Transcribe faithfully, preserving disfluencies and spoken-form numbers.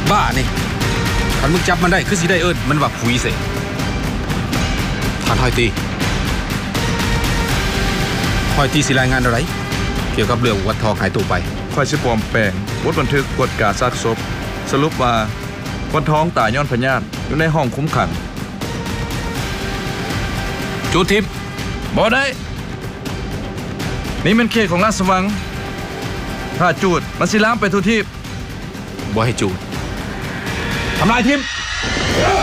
บ้านี่คันมึงจับมันได้คือสิได้เอิ้นมันว่าผุยเสท่านห้อยตีห้อยตีสิรายงานอะไรเกี่ยวกับเรื่องวัดทองหายตัวไปค่อยสิปลอมแปลงบทบันทึกกฎการซากศพสรุปว่าวันท้องตายย้อนพยาธิอยู่ในห้องคุมขังจูทิพย์บ่ได้นี่มันเขตของราชวังถ้าจูดมันสิลามไปทุกที่บ่ให้จูดทำลายทิพย์